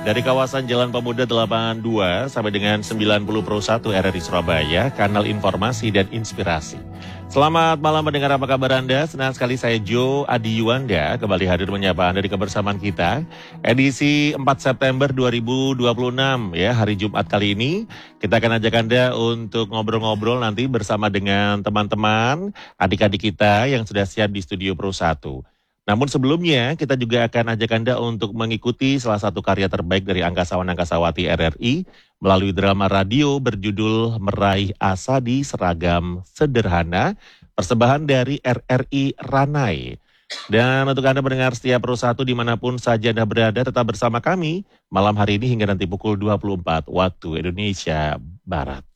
Dari kawasan Jalan Pemuda 82 sampai dengan 91 RRI Surabaya, kanal informasi dan inspirasi. Selamat malam mendengar, apa kabar Anda? Senang sekali saya Jo Adi Yuanda kembali hadir menyapa Anda di kebersamaan kita. Edisi 4 September 2026 ya, hari Jumat kali ini. Kita akan ajak Anda untuk ngobrol-ngobrol nanti bersama dengan teman-teman, adik-adik kita yang sudah siap di studio Pro 1. Namun sebelumnya kita juga akan ajak Anda untuk mengikuti salah satu karya terbaik dari angkasawan-angkasawati RRI melalui drama radio berjudul Meraih Asa di Seragam Sederhana, persembahan dari RRI Ranai. Dan untuk Anda pendengar setia Pro 1 dimanapun saja Anda berada, tetap bersama kami malam hari ini hingga nanti pukul 24 waktu Indonesia Barat.